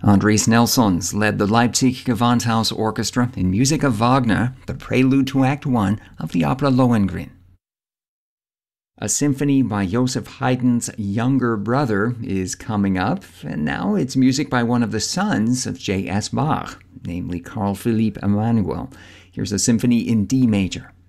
Andres Nelsons led the Leipzig Gewandhaus Orchestra in music of Wagner, the prelude to Act 1 of the opera Lohengrin. A symphony by Joseph Haydn's younger brother is coming up, and now it's music by one of the sons of J.S. Bach, namely Carl Philipp Emanuel. Here's a symphony in D major.